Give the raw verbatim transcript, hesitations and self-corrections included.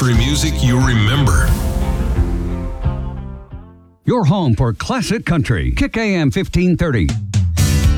country music you remember. Your home for classic country. Kick A M fifteen thirty.